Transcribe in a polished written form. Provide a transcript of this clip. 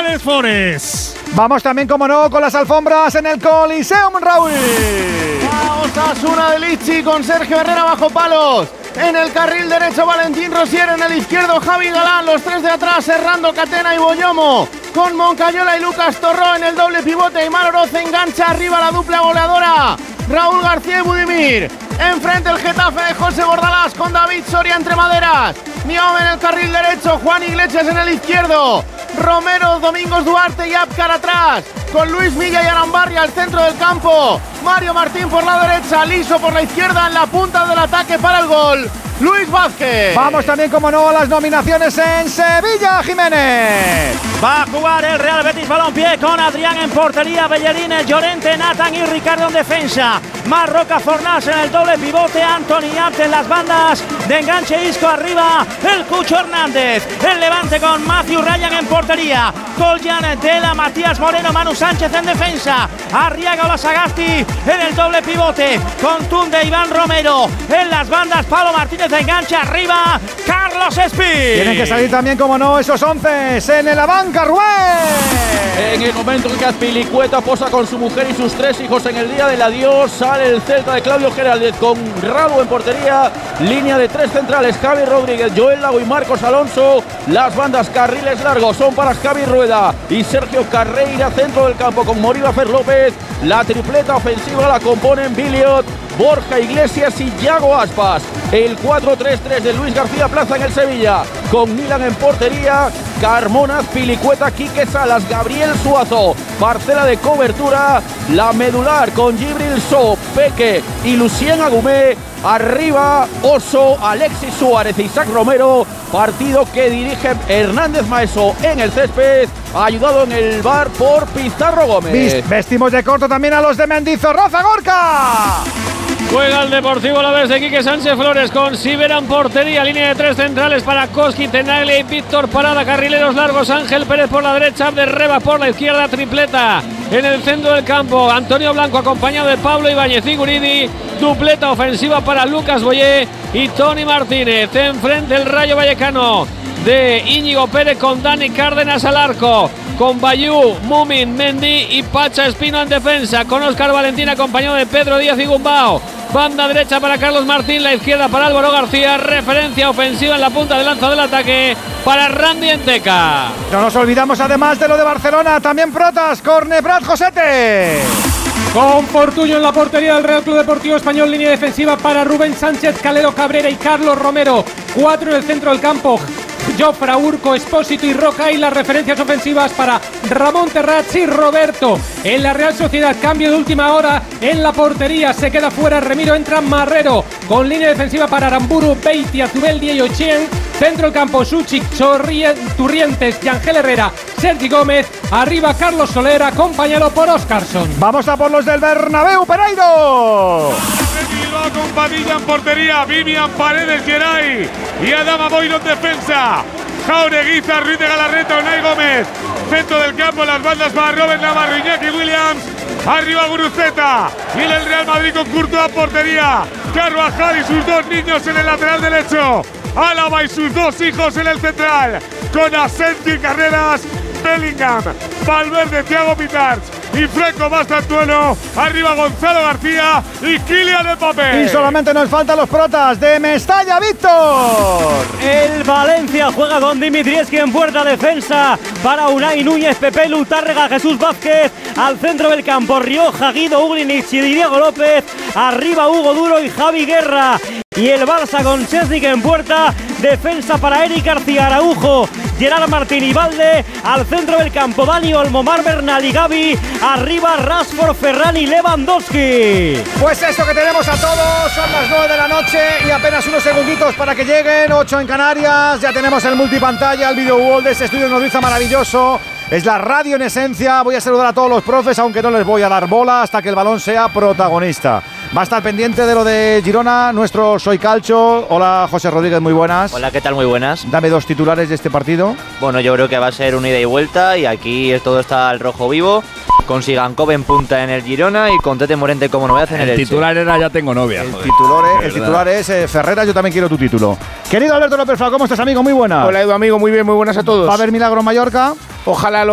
Alex Forest. Vamos también, como no, con las alfombras en el Coliseum, Raúl. Osasuna de Lichi con Sergio Herrera bajo palos. En el carril derecho Valentín Rosier, en el izquierdo Javi Galán, los tres de atrás Serrando, Catena y Boyomo, con Moncayola y Lucas Torró en el doble pivote. Aimar Oroz engancha arriba la dupla goleadora, Raúl García y Budimir. Enfrente el Getafe de José Bordalás con David Soria entre maderas. Niome en el carril derecho, Juan Iglesias en el izquierdo, Romero, Domingos Duarte y Apcar atrás, con Luis Milla y Arambarri al centro del campo. Mario Martín por la derecha, Liso por la izquierda, en la punta del ataque para el gol, Luis Vázquez. Vamos también, como no, a las nominaciones en Sevilla, Jiménez. Va a jugar el Real Betis Balompié con Adrián en portería, Bellerín, Llorente, Nathan y Ricardo en defensa. Marroca, Fornás en el doble pivote, Anthony Arte en las bandas, de enganche Isco arriba, el Cucho Hernández. El Levante con Matthew Ryan en portería, Coljan, Tela, Matías Moreno, Manu Sánchez en defensa, Arriaga, Olasagasti en el doble pivote, con Tunde, Iván Romero en las bandas, Pablo Martínez de enganche arriba, Carlos Espí. Tienen que salir también, como no, esos 11 en la banca, Rubén. En el momento en que Azpilicueta posa con su mujer y sus 3 hijos en el día del adiós, sale el Celta de Claudio Geraldez con Radu en portería, línea de 3 centrales, Javi Rodríguez, Joel Lago y Marcos Alonso. Las bandas, carriles largos son para Javi Rueda y Sergio Carreira, centro del campo con Moriba Fer López. La tripleta ofensiva la componen Biliot, Borja Iglesias y Yago Aspas. El 4-3-3 de Luis García Plaza en el Sevilla, con Milan en portería, Carmona, Azpilicueta, Quique Salas, Gabriel Suazo. Parcela de cobertura, la medular con Gibril So, Peque y Lucien Agumé. Arriba Oso, Alexis Suárez y Isaac Romero. Partido que dirige Hernández Maeso en el césped, ayudado en el bar por Pizarro Gómez. Vestimos de corto también a los de Mendizorroza, Gorka. Juega el Deportivo Alavés de Quique Sánchez Flores con Sivera en portería, línea de 3 centrales para Koski, Tenaglia y Víctor Parada, carrileros largos, Ángel Pérez por la derecha, Abderreba por la izquierda, tripleta en el centro del campo, Antonio Blanco acompañado de Pablo Ibáñez y Guridi, dupleta ofensiva para Lucas Boyé y Tony Martínez. Enfrente el Rayo Vallecano de Íñigo Pérez con Dani Cárdenas al arco, con Bayú, Mumin, Mendy y Pacha Espino en defensa, con Óscar Valentín acompañado de Pedro Díaz y Gumbao. Banda derecha para Carlos Martín, la izquierda para Álvaro García, referencia ofensiva en la punta de lanza del ataque para Randy Enteca. No nos olvidamos además de lo de Barcelona, también protas, Cornebrat Josete. Con Fortuño en la portería del Real Club Deportivo Español, línea defensiva para Rubén Sánchez, Calero Cabrera y Carlos Romero. 4 en el centro del campo, Jofra, Urco, Espósito y Roca, y las referencias ofensivas para Ramón Terrats y Roberto. En la Real Sociedad, cambio de última hora en la portería, se queda fuera Remiro, entra Marrero, con línea defensiva para Aramburu, Beitia, Zubeldia y Ochien. Centro del campo, Suchik, Turrientes y Ángel Herrera, Sergi Gómez. Arriba Carlos Soler, acompañado por Óscarson. Vamos a por los del Bernabéu, Pereiro. Con Padilla en portería, Vivian Paredes, Geray y Adama Boiro en defensa. Jaureguiza, Ruiz de Galarreta, Unai Gómez. Centro del campo, las bandas para Robert Navarro, Iñaki Williams. Arriba Guruceta y el Real Madrid con Courtois en portería. Carvajal y sus 2 niños en el lateral derecho. Álava y sus 2 hijos en el central, con Asensio y Carreras, Bellingham, Valverde, Thiago Pitars y Franco Mastantuono. Arriba Gonzalo García y Kylian Mbappé. Y solamente nos faltan los protas de Mestalla, Víctor. El Valencia juega con Dimitrievski en puerta, defensa para Unai Núñez, Pepe Lutárrega, Jesús Vázquez. Al centro del campo, Rioja, Guido Uglinic y Diego López. Arriba Hugo Duro y Javi Guerra. Y el Barça con Chesnik en puerta, defensa para Eric García, Araujo, Gerard Martín y Valde. Al centro del campo, Dani Olmo, Mar Bernal y Gavi. Arriba Rashford, Ferran y Lewandowski. Pues esto que tenemos a todos, son las 9 de la noche y apenas unos segunditos para que lleguen, 8 en Canarias. Ya tenemos el multipantalla, el video wall de este estudio Nodriza maravilloso. Es la radio en esencia. Voy a saludar a todos los profes, aunque no les voy a dar bola hasta que el balón sea protagonista. Va a estar pendiente de lo de Girona nuestro Soy Calcio. Hola, José Rodríguez, muy buenas. Hola, ¿qué tal? Muy buenas. Dame 2 titulares de este partido. Bueno, yo creo que va a ser un ida y vuelta y aquí todo está al rojo vivo. Con Sigankov en punta en el Girona y con Tete Morente como novedad en el Elche. El titular era Ya tengo novia. El titular es Ferreras, yo también quiero tu título. Querido Alberto López Flau, ¿cómo estás, amigo? Muy buenas. Hola, Edu, amigo, muy bien, muy buenas a todos. ¿Va a haber milagro en Mallorca? Ojalá lo